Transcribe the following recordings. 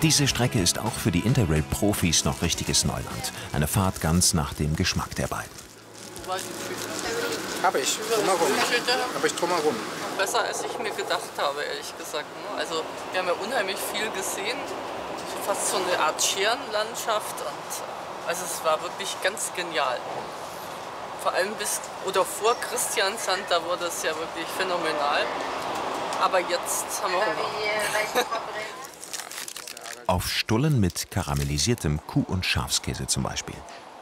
Diese Strecke ist auch für die Interrail-Profis noch richtiges Neuland. Eine Fahrt ganz nach dem Geschmack der beiden. Habe ich, drumherum. Habe ich drumherum. Besser als ich mir gedacht habe, ehrlich gesagt. Also wir haben ja unheimlich viel gesehen. Fast so eine Art Scherenlandschaft. Und also es war wirklich ganz genial. Vor allem vor Christiansand, da wurde es ja wirklich phänomenal. Aber jetzt haben wir Hunger. Auf Stullen mit karamellisiertem Kuh- und Schafskäse zum Beispiel.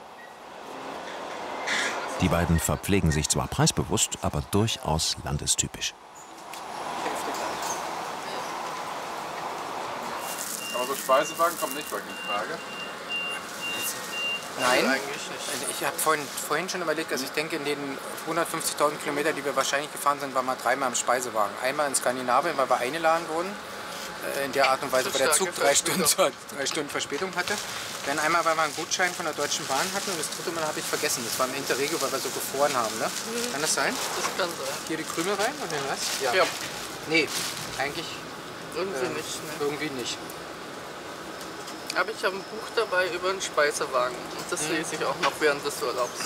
Die beiden verpflegen sich zwar preisbewusst, aber durchaus landestypisch. Aber so Speisewagen kommt nicht wirklich in Frage? Nein, eigentlich nicht. Ich habe vorhin schon überlegt, also ich denke, in den 150.000 Kilometern, die wir wahrscheinlich gefahren sind, waren wir dreimal im Speisewagen. Einmal in Skandinavien, weil wir eingeladen wurden. In der Art und Weise, weil der Zug 3 Stunden Verspätung hatte. Dann einmal, weil wir einen Gutschein von der Deutschen Bahn hatten. Und das dritte Mal habe ich vergessen. Das war im Interregio, weil wir so gefroren haben. Ne? Kann das sein? Das kann sein. Hier die Krümel rein und den Rest? Ja. Nee, eigentlich Irgendwie nicht. Ne? irgendwie nicht. Aber ich habe ein Buch dabei über einen Speisewagen. Und das lese ich auch noch während des Urlaubs.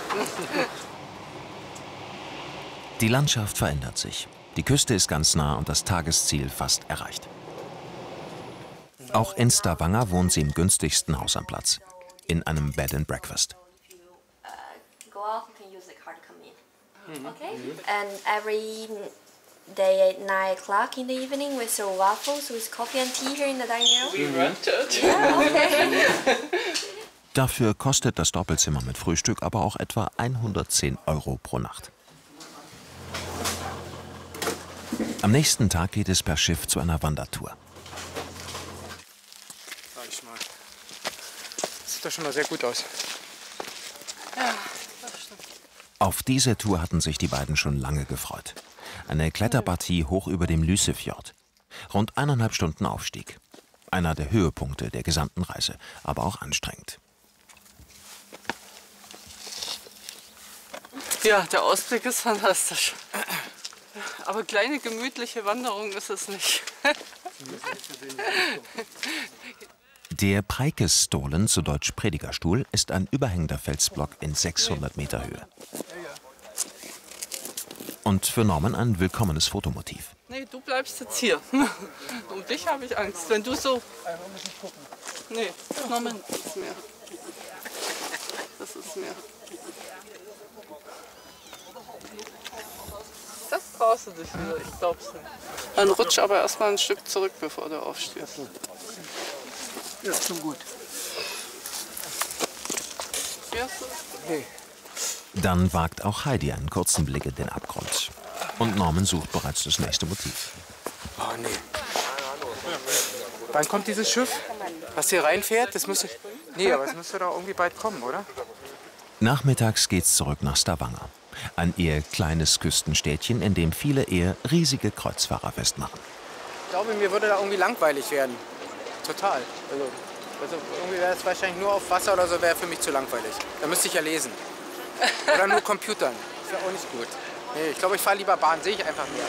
Die Landschaft verändert sich. Die Küste ist ganz nah und das Tagesziel fast erreicht. Auch in Stavanger wohnt sie im günstigsten Haus am Platz. In einem Bed and Breakfast. And every day at 9 o'clock in the evening we serve waffles with coffee and tea here in the dining room. We rented. Yeah, okay. Dafür kostet das Doppelzimmer mit Frühstück aber auch etwa 110 € pro Nacht. Am nächsten Tag geht es per Schiff zu einer Wandertour. Sag ich mal. Das sieht doch schon mal sehr gut aus. Ja, das stimmt. Auf diese Tour hatten sich die beiden schon lange gefreut. Eine Kletterpartie hoch über dem Lysefjord. Rund 1,5 Stunden Aufstieg. Einer der Höhepunkte der gesamten Reise, aber auch anstrengend. Ja, der Ausblick ist fantastisch. Aber kleine gemütliche Wanderung ist es nicht. Der Preikesstolen, zu Deutsch Predigerstuhl, ist ein überhängender Felsblock in 600 Meter Höhe. Und für Norman ein willkommenes Fotomotiv. Nee, du bleibst jetzt hier. Um dich habe ich Angst. Wenn du so... Nee, Norman, das ist mehr. Das ist mehr. Das brauchst du dich wieder, ich glaub's nicht. Dann rutsch aber erstmal ein Stück zurück, bevor du aufstehst. Ja, ist schon gut. Fährst du? Nee. Dann wagt auch Heidi einen kurzen Blick in den Abgrund. Und Norman sucht bereits das nächste Motiv. Oh nee. Wann kommt dieses Schiff? Was hier reinfährt? Das müsste... Nee, aber es müsste doch irgendwie bald kommen, oder? Nachmittags geht's zurück nach Stavanger. Ein eher kleines Küstenstädtchen, in dem viele eher riesige Kreuzfahrer festmachen. Ich glaube, mir würde da irgendwie langweilig werden. Total. Also irgendwie wäre es wahrscheinlich nur auf Wasser oder so, wäre für mich zu langweilig. Da müsste ich ja lesen. Oder nur Computern. Das wäre auch nicht gut. Nee, ich glaube, ich fahre lieber Bahn, sehe ich einfach mehr.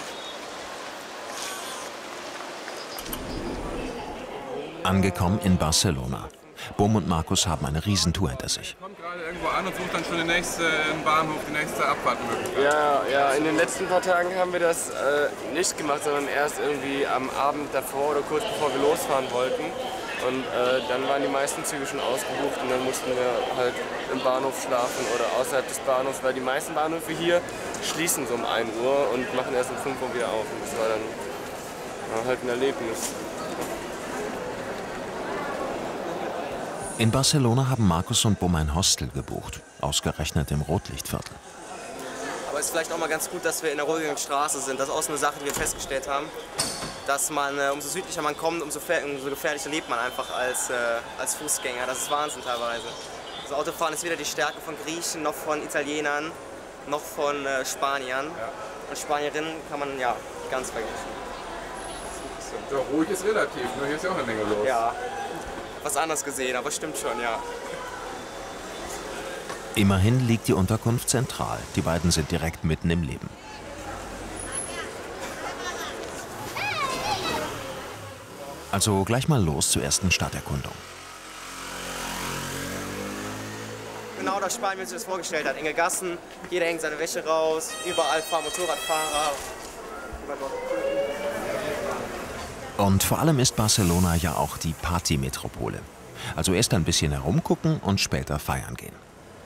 Angekommen in Barcelona. Bum und Markus haben eine Riesentour hinter sich. Kommt gerade irgendwo an und sucht dann schon den nächsten Bahnhof, die nächste Abfahrtmöglichkeit. Ja, in den letzten paar Tagen haben wir das nicht gemacht, sondern erst irgendwie am Abend davor oder kurz bevor wir losfahren wollten. Und dann waren die meisten Züge schon ausgebucht und dann mussten wir halt im Bahnhof schlafen oder außerhalb des Bahnhofs, weil die meisten Bahnhöfe hier schließen so um 1 Uhr und machen erst um 5 Uhr wieder auf. Und das war dann halt ein Erlebnis. In Barcelona haben Markus und Bum ein Hostel gebucht, ausgerechnet im Rotlichtviertel. Aber es ist vielleicht auch mal ganz gut, dass wir in der ruhigen Straße sind. Das ist auch so eine Sache, die wir festgestellt haben, dass man, umso südlicher man kommt, umso gefährlicher lebt man einfach als Fußgänger. Das ist Wahnsinn teilweise. Das Autofahren ist weder die Stärke von Griechen, noch von Italienern, noch von Spaniern. Ja. Und Spanierinnen kann man ja ganz vergessen. Ja, ruhig ist relativ, nur hier ist ja auch eine Menge los. Ja, was anderes gesehen, aber stimmt schon, ja. Immerhin liegt die Unterkunft zentral. Die beiden sind direkt mitten im Leben. Also gleich mal los zur ersten Stadterkundung. Genau das Spanien, wie man sich das vorgestellt hat. Enge Gassen, jeder hängt seine Wäsche raus, überall fahren Motorradfahrer. Und vor allem ist Barcelona ja auch die Partymetropole. Also erst ein bisschen herumgucken und später feiern gehen.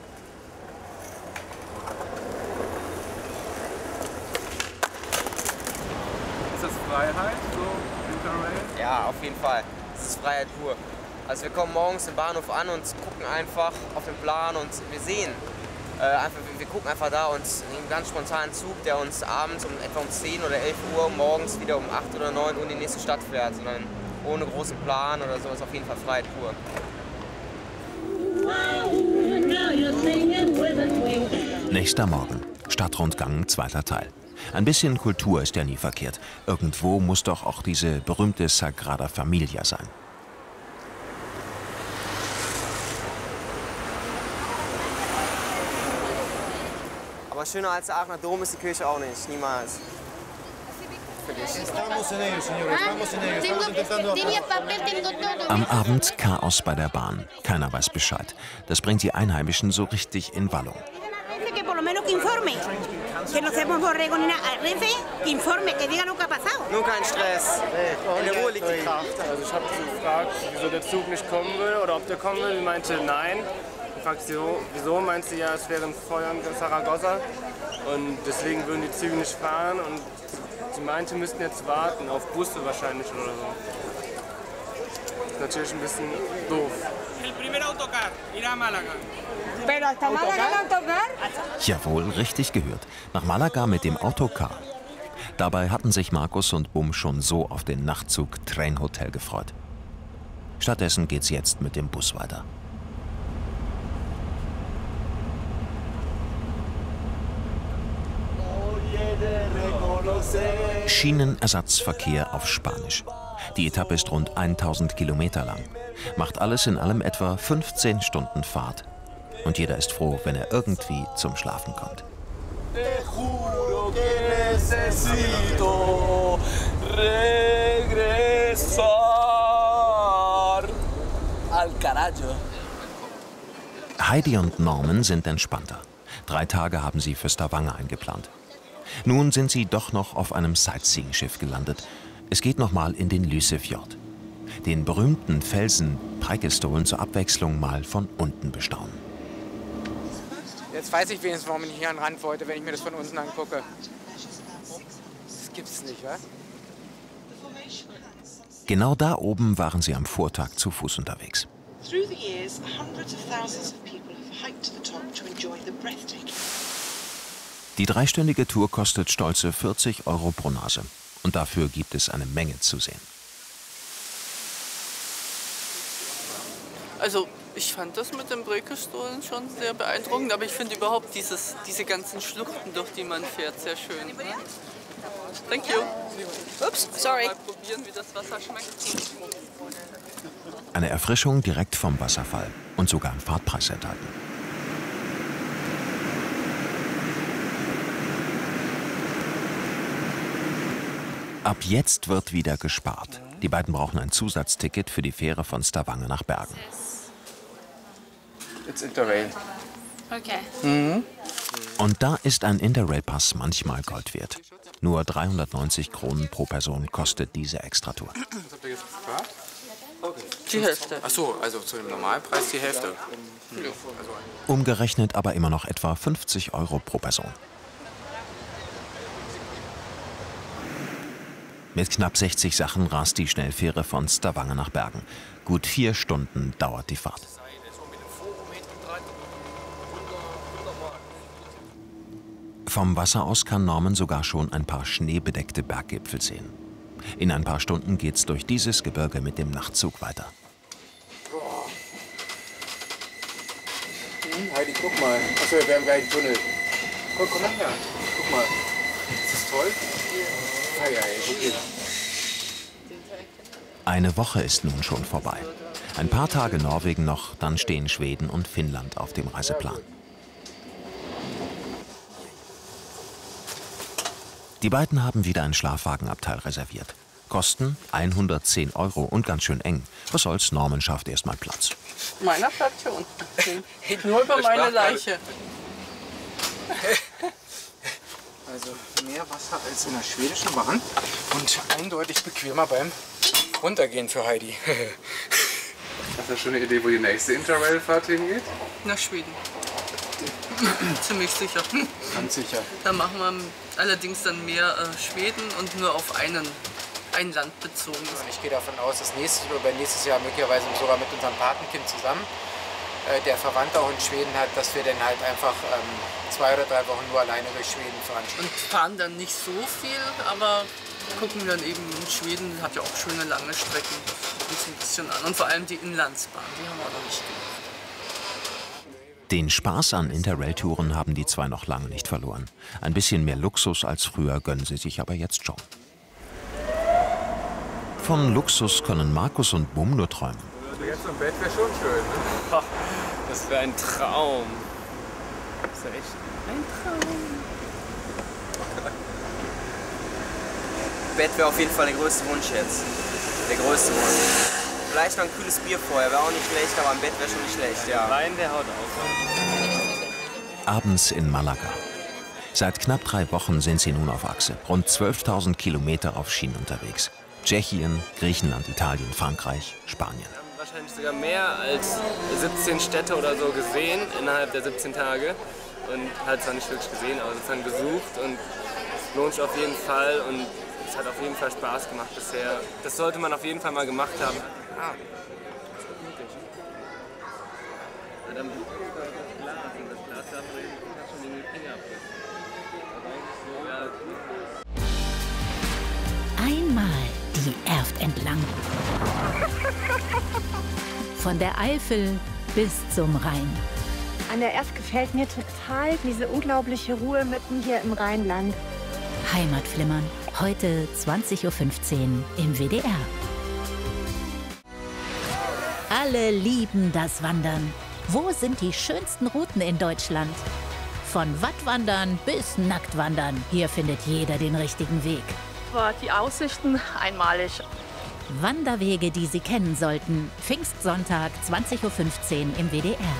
Ist das Freiheit, so Interrail? Ja, auf jeden Fall. Das ist Freiheit pur. Also wir kommen morgens im Bahnhof an und gucken einfach auf den Plan und wir sehen, wir gucken einfach da und einen ganz spontanen Zug, der uns abends etwa um 10 oder 11 Uhr morgens wieder um 8 oder 9 Uhr in die nächste Stadt fährt, sondern ohne großen Plan oder so, ist auf jeden Fall Freiheit pur. Nächster Morgen, Stadtrundgang, zweiter Teil. Ein bisschen Kultur ist ja nie verkehrt. Irgendwo muss doch auch diese berühmte Sagrada Familia sein. Aber schöner als der Aachener Dom ist die Kirche auch nicht, niemals. Am Abend Chaos bei der Bahn. Keiner weiß Bescheid. Das bringt die Einheimischen so richtig in Wallung. Nur kein Stress. In der Ruhe liegt die Kraft. Also ich habe sie gefragt, wieso der Zug nicht kommen würde oder ob der kommen will. Sie meinte nein. Ich fragte sie, wieso? Meint sie, ja, es wäre ein Feuer in Zaragoza und deswegen würden die Züge nicht fahren. Und sie meinte, wir müssten jetzt warten, auf Busse wahrscheinlich oder so. Das ist natürlich ein bisschen doof. Jawohl, richtig gehört. Nach Malaga mit dem Autocar. Dabei hatten sich Markus und Bum schon so auf den Nachtzug Train Hotel gefreut. Stattdessen geht's jetzt mit dem Bus weiter. Schienenersatzverkehr auf Spanisch. Die Etappe ist rund 1000 Kilometer lang. Macht alles in allem etwa 15 Stunden Fahrt. Und jeder ist froh, wenn er irgendwie zum Schlafen kommt. Heidi und Norman sind entspannter. 3 Tage haben sie für Stavanger eingeplant. Nun sind sie doch noch auf einem Sightseeing-Schiff gelandet. Es geht nochmal in den Lysefjord. Den berühmten Felsen Preikestolen zur Abwechslung mal von unten bestaunen. Jetzt weiß ich wenigstens, warum ich hier an den Rand wollte, wenn ich mir das von unten angucke. Das gibt's nicht, wa? Genau da oben waren sie am Vortag zu Fuß unterwegs. Die 3-stündige Tour kostet stolze 40 € pro Nase. Und dafür gibt es eine Menge zu sehen. Also ich fand das mit den Preikestolen schon sehr beeindruckend, aber ich finde überhaupt diese ganzen Schluchten, durch die man fährt, sehr schön. Ne? Thank you. Ups, sorry. Mal probieren, wie das Wasser schmeckt. Eine Erfrischung direkt vom Wasserfall und sogar im Fahrtpreis enthalten. Ab jetzt wird wieder gespart. Die beiden brauchen ein Zusatzticket für die Fähre von Stavanger nach Bergen. It's Interrail. Okay. Und da ist ein Interrail-Pass manchmal Gold wert. Nur 390 Kronen pro Person kostet diese Extratour. Was habt ihr jetzt gefragt? Die Hälfte. Ach so, also zu dem Normalpreis die Hälfte. Umgerechnet aber immer noch etwa 50 € pro Person. Mit knapp 60 Sachen rast die Schnellfähre von Stavanger nach Bergen. Gut 4 Stunden dauert die Fahrt. Vom Wasser aus kann Norman sogar schon ein paar schneebedeckte Berggipfel sehen. In ein paar Stunden geht's durch dieses Gebirge mit dem Nachtzug weiter. Heidi, guck mal. Achso, wir haben gleich einen Tunnel. Komm mal her. Guck mal. Ist das toll? Ja, ja, okay. Eine Woche ist nun schon vorbei. Ein paar Tage Norwegen noch, dann stehen Schweden und Finnland auf dem Reiseplan. Die beiden haben wieder ein Schlafwagenabteil reserviert. Kosten 110 € und ganz schön eng. Was soll's, Norman schafft erstmal Platz. Meiner bleibt hier unten. Geht nur über meine Leiche. Also mehr Wasser als in der schwedischen Bahn und eindeutig bequemer beim Runtergehen für Heidi. Hast du schon eine Idee, wo die nächste Interrail-Fahrt hingeht? Nach Schweden. Ziemlich sicher. Ganz sicher. Da machen wir allerdings dann mehr Schweden und nur auf ein Land bezogen. Ich gehe davon aus, dass nächstes Jahr möglicherweise sogar mit unserem Patenkind zusammen, der Verwandte auch in Schweden hat, dass wir dann halt einfach 2 oder 3 Wochen nur alleine durch Schweden fahren. Und fahren dann nicht so viel, aber gucken dann eben in Schweden, hat ja auch schöne lange Strecken, uns ein bisschen an. Und vor allem die Inlandsbahn, die haben wir noch nicht gemacht. Den Spaß an Interrail-Touren haben die zwei noch lange nicht verloren. Ein bisschen mehr Luxus als früher gönnen sie sich aber jetzt schon. Von Luxus können Markus und Bum nur träumen. Also jetzt im Bett wäre schon schön, ne? Ach, das wäre ein Traum. Das wäre echt ein Traum. Bett wäre auf jeden Fall der größte Wunsch jetzt. Der größte Wunsch. Vielleicht noch ein kühles Bier vorher, wäre auch nicht schlecht, aber ein Bett wäre schon nicht schlecht, ja. Wein, der haut auf. Abends in Malaga. Seit knapp 3 Wochen sind sie nun auf Achse. Rund 12.000 Kilometer auf Schienen unterwegs. Tschechien, Griechenland, Italien, Frankreich, Spanien. Wir haben wahrscheinlich sogar mehr als 17 Städte oder so gesehen innerhalb der 17 Tage. Und halt zwar nicht wirklich gesehen, aber sozusagen besucht. Und es lohnt sich auf jeden Fall. Und es hat auf jeden Fall Spaß gemacht bisher. Das sollte man auf jeden Fall mal gemacht haben. Ah, das ist mutig. Ja, dann Glas und das Glas darf man schon in die Finger abdrücken. Einmal die Erft entlang. Von der Eifel bis zum Rhein. An der Erft gefällt mir total diese unglaubliche Ruhe mitten hier im Rheinland. Heimatflimmern. Heute 20:15 Uhr im WDR. Alle lieben das Wandern. Wo sind die schönsten Routen in Deutschland? Von Wattwandern bis Nacktwandern. Hier findet jeder den richtigen Weg. Die Aussichten einmalig. Wanderwege, die Sie kennen sollten. Pfingstsonntag 20:15 Uhr im WDR.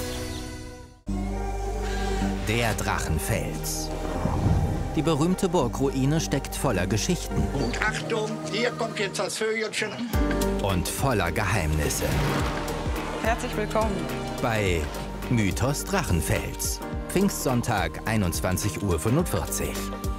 Der Drachenfels. Die berühmte Burgruine steckt voller Geschichten. Und Achtung, hier kommt jetzt das Vögelchen. Und voller Geheimnisse. Herzlich willkommen Bei Mythos Drachenfels. Pfingstsonntag 21:45 Uhr.